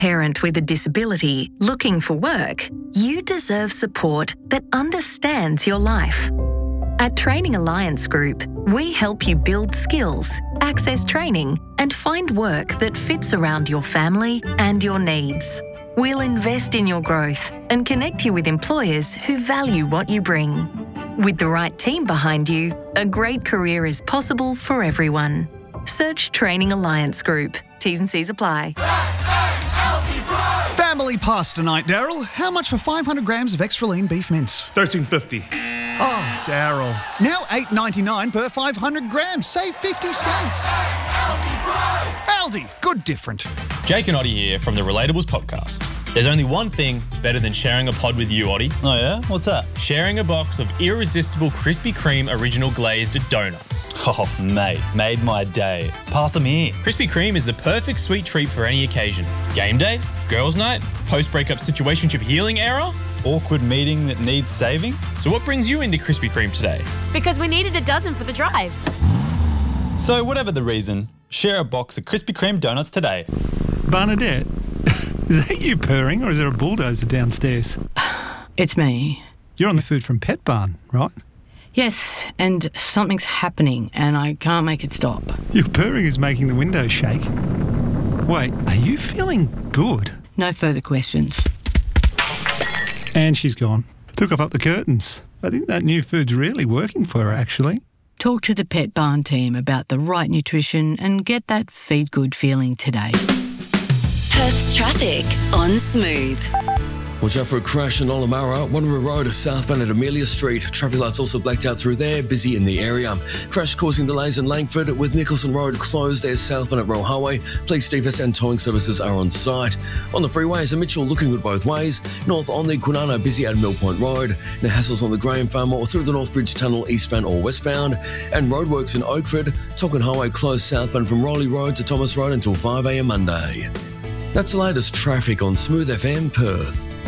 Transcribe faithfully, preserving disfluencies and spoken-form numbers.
parent with a disability looking for work, you deserve support that understands your life. At Training Alliance Group, we help you build skills, access training, and find work that fits around your family and your needs. We'll invest in your growth and connect you with employers who value what you bring. With the right team behind you, a great career is possible for everyone. Search Training Alliance Group. T's and C's apply. Family pasta night, Daryl. How much for five hundred grams of extra lean beef mince? thirteen fifty. Oh, Daryl. Now eight ninety-nine per five hundred grams. Save fifty cents. Aldi, good different. Jake and Oddie here from the Relatables podcast. There's only one thing better than sharing a pod with you, Oddie. Oh yeah? What's that? Sharing a box of irresistible Krispy Kreme original glazed donuts. Oh, mate, made my day. Pass them here. Krispy Kreme is the perfect sweet treat for any occasion. Game day, girls' night, post-breakup situationship healing era. Awkward meeting that needs saving. So what brings you into Krispy Kreme today? Because we needed a dozen for the drive. So whatever the reason, share a box of Krispy Kreme donuts today. Bernadette, is that you purring or is there a bulldozer downstairs? It's me. You're on the food from Pet Barn, right? Yes, and something's happening and I can't make it stop. Your purring is making the windows shake. Wait, are you feeling good? No further questions. And she's gone. Took off up the curtains. I think that new food's really working for her, actually. Talk to the Pet Barn team about the right nutrition and get that feed good feeling today. Perth's traffic on Smooth. Watch out for a crash in Ollamara, Wanneroo Road, southbound at Amelia Street. Traffic lights also blacked out through there, busy in the area. Crash causing delays in Langford with Nicholson Road closed there southbound at Roe Highway. Police, D V S and towing services are on site. On the freeways, a Mitchell looking good both ways. North on the Kwinana, busy at Mill Point Road. No hassles on the Graham Farm or through the North Bridge Tunnel eastbound or westbound. And roadworks in Oakford, Tocken Highway closed southbound from Rowley Road to Thomas Road until five a.m. Monday. That's the latest traffic on Smooth F M Perth.